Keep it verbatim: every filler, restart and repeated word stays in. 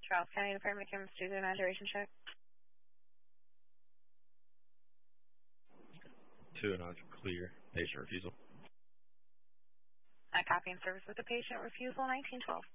Charles County Department of Chemistry, do an duration check. Two and on clear. Patient refusal. I copy and service with the patient refusal nineteen twelve.